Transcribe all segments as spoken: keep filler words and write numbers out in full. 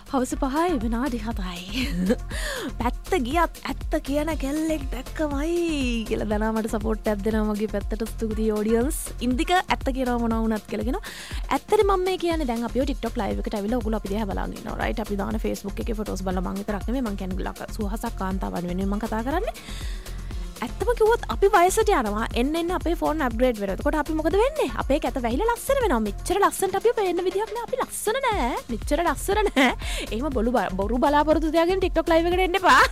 හවස පහයි විනාඩි හතයි. පැත්ත ගියත් ඇත්ත කියන කෙල්ලෙක් දැක්කමයි කියලා දැනා මට සපෝට් එකක් දෙනවා මගේ පැත්තට ස්තුතියි ඔඩියන්ස්. ඉන්දික ඇත්ත කියනවා මොනවා වුණත් කියලා කියනවා. ඇත්තට මම මේ කියන්නේ දැන් අපි ඔය TikTok live එකට ඇවිල්ලා ඔයගොල්ලෝ අපි දිහා බලාගෙන ඉන්නවා. right අපි දාන Facebook එකේ photos බලලා මම විතරක් නෙමෙයි මම කියන්නේ ලක සුවහසක් කාන්තාවන් වෙනුවෙන් මම කතා කරන්නේ. ඇත්තම කිව්වොත් අපි වයසට යනවා එන්න එන්න අපේ ෆෝන් අප්ග්‍රේඩ් වෙනවා. එතකොට අපි මොකද වෙන්නේ? අපේ කැත වැහිලා ලස්සන වෙනවා. මෙච්චර ලස්සනට අපි පේන්න විදියක් නෑ. අපි ලස්සන නෑ. මෙච්චර ලස්සන නෑ. එහෙම බොරු බොරු බලාපොරොත්තු තියාගෙන TikTok live එකට එන්න එපා.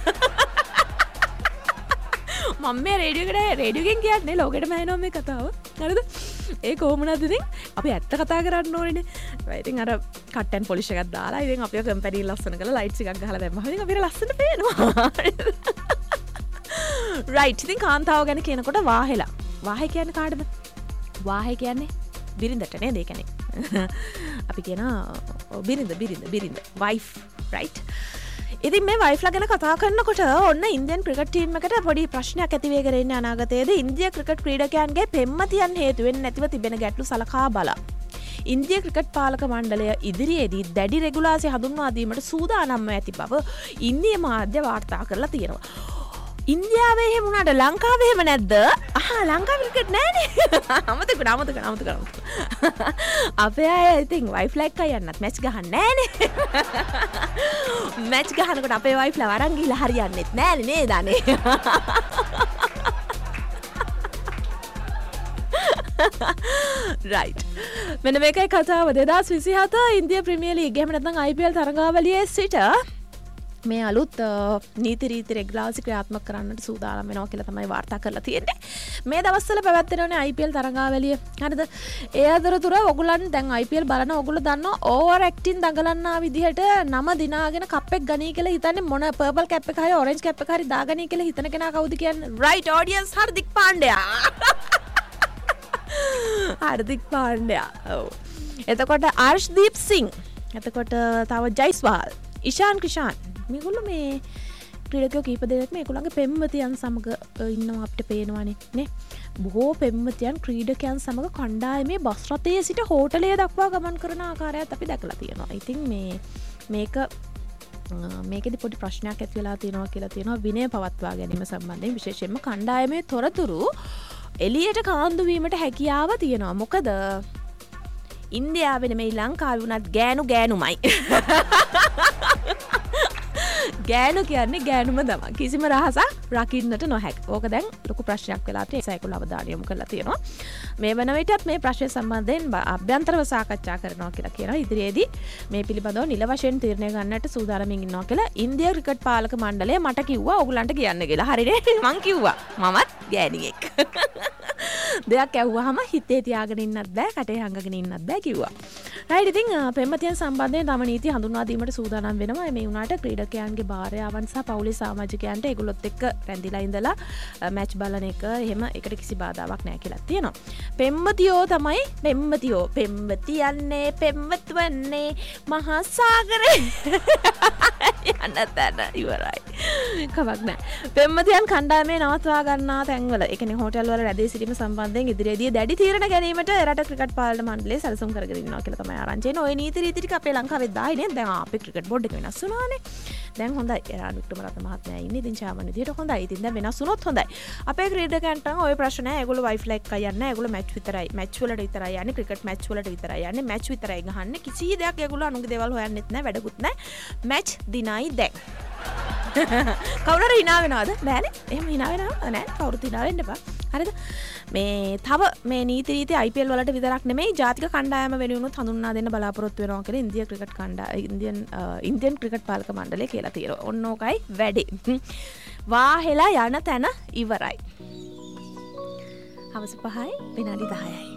මම මේ රේඩියෝ එකට රේඩියෝ එකෙන් කියන්නේ ලෝකෙටම ඇහෙනවා මේ කතාව. හරිද? ඒ කොහොමනද ඉතින් අපි ඇත්ත කතා කරන්න ඕනේනේ. ඉතින් අර කට් ඇන් පොලිෂ් එකක් දාලා ඉතින් අපිව කම්පැනි ලස්සන කරලා ලයිට්ස් එකක් ගහලා දැම්මම ඉතින් අපිට ලස්සන පේනවා. රයිට් ඉතින් කාන්තාව ගැන කියනකොට වාහෙලා වාහේ කියන්නේ කාටද? වාහේ කියන්නේ බිරිඳට නේද? ඒ කියන්නේ අපි කියන බිරිඳ බිරිඳ බිරිඳ වයිෆ් රයිට්. ඉතින් මේ වයිෆ්ලා ගැන කතා කරනකොට ඔන්න ඉන්දියන් ක්‍රිකට් ටීම් එකට පොඩි ප්‍රශ්නයක් ඇති වෙගෙන ඉන්නේ අනාගතයේදී ඉන්දියා ක්‍රිකට් ක්‍රීඩකයන්ගේ පෙම්වතියන් හේතුවෙන් නැතිව තිබෙන ගැටලු සලකා බලා ඉන්දියා ක්‍රිකට් පාලක මණ්ඩලය ඉදිරියේදී දැඩි රෙගුලාසි හඳුන්වා දීමට සූදානම්ව ඇති බව ඉන්දියා මාධ්‍ය වාර්තා කරලා තියෙනවා. ඉන්දියාවේ එහෙම වුණාට ලංකාවේ එහෙම නැද්ද? ආ ලංකාවේ ක්‍රිකට් නැහනේ. අමතක කරා අමතක කරා අමතක කරා. අපේ අය ඉතින් වයිෆ්ලා එක්ක යන්නත් මැච් ගහන්නේ නැහනේ. මැච් ගහනකොට අපේ වයිෆ්ලා වරන් ගිහලා හරියන්නේත් නැහනේ නේද අනේ. රයිට්. මෙන්න මේකයි කතාව. දෙදාස් විසිහත ඉන්දියා ප්‍රීමියර් ලීග් එහෙම නැත්නම් I P L තරඟාවලියේ සිට මේ අලුත් නීති රීති රෙගුලාසි ක්‍රියාත්මක කරන්නට සූදානම් වෙනවා කියලා තමයි වාර්තා කරලා තියෙන්නේ. මේ දවස්වල පැවැත්වෙනවනේ I P L තරඟාවලිය. හරිද? ඒ අතරතුර ඔයගොල්ලන් දැන් I P L බලන ඔයගොල්ලෝ දන්නවා ඕවර් ඇක්ටින් දඟලන්නා විදිහට නම දිනාගෙන කප් එක ගනී කියලා හිතන්නේ මොන පර්පල් කැප් එක හරි ඔරෙන්ජ් කැප් එක හරි දාගනී කියලා හිතන කෙනා කවුද කියන්නේ? Right audience හර්දික් පාණ්ඩයා. හර්දික් පාණ්ඩයා. ඔව්. එතකොට අර්ෂ්දීප් සිං. එතකොට තව ජයිස්වාල්, ඉෂාන් කිෂාන් මේගොල්ලෝ මේ ක්‍රීඩකයෝ කීප දෙනෙක් මේගොල්ලන්ගේ පෙම්වතියන් සමග ඉන්නවා අපිට පේනවනේ නේ. බොහෝ පෙම්වතියන් ක්‍රීඩකයන් සමග කණ්ඩායමේ බස් රථයේ සිට හෝටලය දක්වා ගමන් කරන ආකාරයත් අපි දැකලා තියෙනවා. ඉතින් මේ මේක මේකෙදි පොඩි ප්‍රශ්නයක් ඇති වෙලා තියෙනවා කියලා තියෙනවා විනය පවත්වා ගැනීම සම්බන්ධයෙන් විශේෂයෙන්ම කණ්ඩායමේ තොරතුරු එළියට කාන්දු වීමට හැකියාව තියෙනවා. මොකද ඉන්දියාවේ නෙමෙයි ලංකාවේ වුණත් ගෑනු ගෑනුමයි. ගෑනු කියන්නේ ගෑනුම තමයි. කිසිම රහසක් රකින්නට නොහැක. ඕක දැන් ලොකු ප්‍රශ්නයක් වෙලා තියෙනවා. ඒසයිකල් අවධානය යොමු කරලා තියෙනවා. මේ වන විටත් මේ ප්‍රශ්නය සම්බන්ධයෙන් අභ්‍යන්තරව සාකච්ඡා කරනවා කියලා කියනවා. ඉදිරියේදී මේ පිළිබඳව නිල වශයෙන් තීරණය ගන්නට සූදානම්ින් ඉන්නවා කියලා ඉන්දියා ක්‍රිකට් පාලක මණ්ඩලය මට කිව්වා ඕගලන්ට කියන්න කියලා. හරිනේ මං කිව්වා. මමත් ගෑණියෙක්. දෙයක් ඇහුවාම හිතේ තියාගෙන ඉන්නත් බෑ, කටේ හංගගෙන ඉන්නත් බෑ කිව්වා. රයිට් ඉතින් පෙම්වතියන් සම්බන්ධයෙන් තම නීති හඳුන්වා දීමට සූදානම් වෙනවා. මේ වුණාට ක්‍රීඩකයන්ගේ භාර්යාවන් සහ පවුලේ සමාජිකයන්ට ඒගොල්ලොත් එක්ක රැඳිලා ඉඳලා මැච් බලන එක එහෙම එකට කිසි බාධාවක් නැහැ කියලා තියෙනවා. පෙම්වතියෝ තමයි පෙම්වතියෝ පෙම්වතියන්නේ පෙම්වතුන්නේ මහා සාගරේ යන්න තැන ඉවරයි. කමක් නැහැ. පෙම්වතියන් කණ්ඩායමේ නවත්වා ගන්නා තැන්වල ඒ කියන්නේ හෝටල් වල රැඳී සිටීම සම්බන්ධයෙන් ඉදිරියේදී දැඩි තීරණ ගැනීමට රට ක්‍රිකට් පාලන මණ්ඩලය සැලසුම් කරගෙන ඉන්නවා කියලා තමයි ආරංචි එන්නේ. ওই නීති රීති ටික අපේ ලංකාවේ දායි නේ. දැන් අපේ ක්‍රිකට් බෝඩ් එක වෙනස් වුණානේ. දැන් හොඳයි. රාජ් වික්‍රමරත්න මහත්මයා ඉන්නේ. ඉතින් චාමන් විදියට හොඳයි. ඉතින් දැන් වෙනස් වුණොත් හොඳයි. අපේ ක්‍රීඩකයන්ට ওই ප්‍රශ්න නැහැ. ඒගොල්ලෝ වයිෆ්ලා එක්ක යන්නේ නැහැ. ඒගොල්ලෝ මැච් විතරයි. මැච් වලට විතරයි යන්නේ. ක්‍රිකට් මැච් වලට විතරයි යන්නේ. මැච් විතරයි ගහන්නේ. කිසි දෙයක් ඒගොල්ලෝ අනුන්ගේ දේවල් හොයන්නෙත් නැහැ. වැඩකුත් නැහැ. මැච් දිනයි දැන්. කවුරු හරි hina වෙනවද? බෑනේ. එහෙම hina වෙනවද? නෑ. කවුරුත් hina වෙන්න එපා. හරිද? මේ තව මේ නීති රීති I P L වලට විතරක් නෙමෙයි ජාතික කණ්ඩායම වෙනුවුත් හඳුන්වා දෙන්න බලාපොරොත්තු වෙනවා කියලා ඉන්දියා ක්‍රිකට් කණ්ඩායම ඉන්දියන් ඉන්දියන් ක්‍රිකට් පාලක මණ්ඩලය කියලා තියෙනවා. ඔන්න ඕකයි වැඩේ. වාහෙලා යන තැන ඉවරයි. හවස පහයි විනාඩි දහයයි.